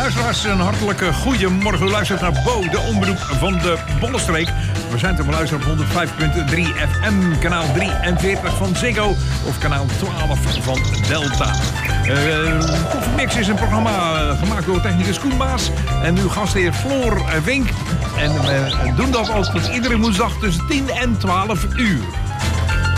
luisteraars, een hartelijke goeiemorgen. U luistert naar Bo, de omroep van de Bollenstreek. We zijn te beluisteren op 105.3 FM, kanaal 43 van Ziggo of kanaal 12 van Delta. Koffie Mix is een programma gemaakt door technicus Koen Maas en uw gastheer Floor Wink. En we doen dat ook tot iedere woensdag tussen 10 en 12 uur.